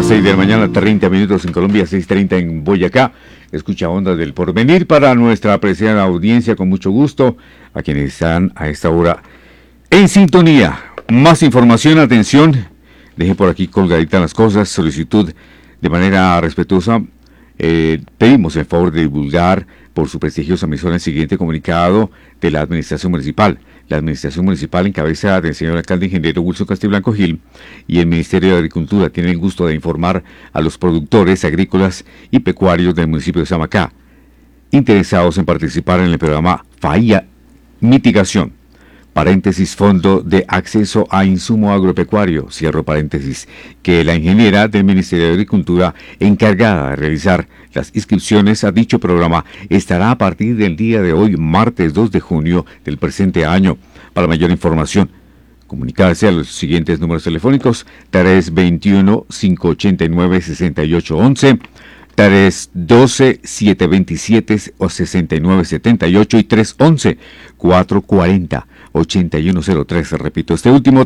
Las 6 de la mañana, 30 minutos en Colombia, 6:30 en Boyacá. Escucha Ondas del Porvenir para nuestra apreciada audiencia, con mucho gusto, a quienes están a esta hora en sintonía. Más información, atención, deje por aquí colgaditas las cosas, solicitud de manera respetuosa. Pedimos el favor de divulgar por su prestigiosa emisora el siguiente comunicado de la Administración Municipal. La Administración Municipal, en cabeza del señor alcalde ingeniero Wilson Castiblanco Gil, y el Ministerio de Agricultura tienen el gusto de informar a los productores agrícolas y pecuarios del municipio de Samacá, interesados en participar en el programa FAIA Mitigación, paréntesis, Fondo de Acceso a Insumo Agropecuario, cierro paréntesis, que la ingeniera del Ministerio de Agricultura, encargada de realizar las inscripciones a dicho programa, estará a partir del día de hoy, martes 2 de junio del presente año. Para mayor información, comunicarse a los siguientes números telefónicos: 321-589-6811, 312-727-6978 y 311-440-8103. Repito, este último,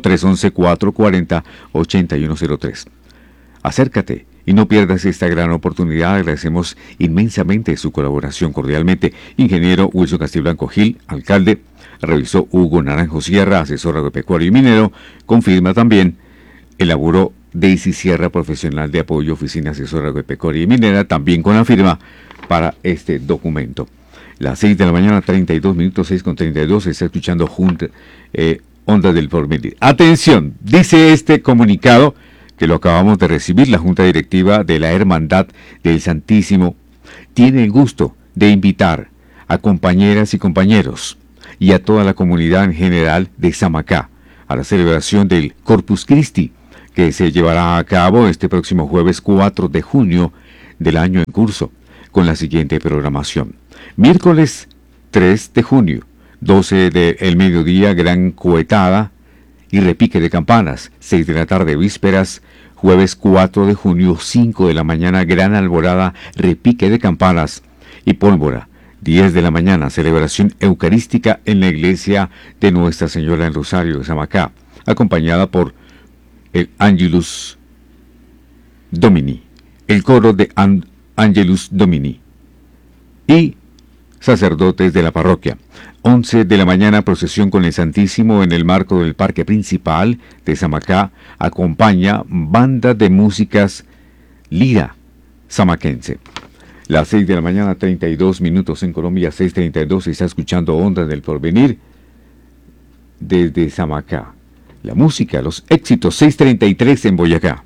311-440-8103. Acércate y no pierdas esta gran oportunidad. Agradecemos inmensamente su colaboración. Cordialmente, ingeniero Wilson Castiblanco Gil, alcalde. Revisó Hugo Naranjo Sierra, asesor agropecuario y minero. Confirma también, elaboró Daisy Sierra, profesional de apoyo, oficina asesora agropecuaria y minera, también con la firma para este documento. Las 6 de la mañana, 32 minutos, 6:32, se está escuchando Ondas del Porvenir. Atención, dice este comunicado que lo acabamos de recibir. La Junta Directiva de la Hermandad del Santísimo tiene el gusto de invitar a compañeras y compañeros y a toda la comunidad en general de Samacá a la celebración del Corpus Christi, que se llevará a cabo este próximo jueves 4 de junio del año en curso, con la siguiente programación. Miércoles 3 de junio, 12 del mediodía, gran cohetada y repique de campanas. 6 de la tarde, vísperas. Jueves 4 de junio, 5 de la mañana, gran alborada, repique de campanas y pólvora. 10 de la mañana, celebración eucarística en la iglesia de Nuestra Señora del Rosario de Samacá, acompañada por el Angelus Domini, el coro de Angelus Domini y sacerdotes de la parroquia. 11 de la mañana, procesión con el Santísimo en el marco del parque principal de Samacá. Acompaña banda de músicas lira samaquense. Las 6 de la mañana, 32 minutos en Colombia, 6:32, se está escuchando Ondas del Porvenir desde Samacá. La música, los éxitos, 6:33 en Boyacá.